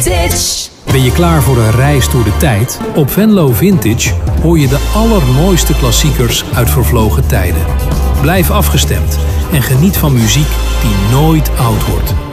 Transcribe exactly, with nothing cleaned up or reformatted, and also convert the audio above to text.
Vintage. Ben je klaar voor een reis door de tijd? Op Venlo Vintage hoor je de allermooiste klassiekers uit vervlogen tijden. Blijf afgestemd en geniet van muziek die nooit oud wordt.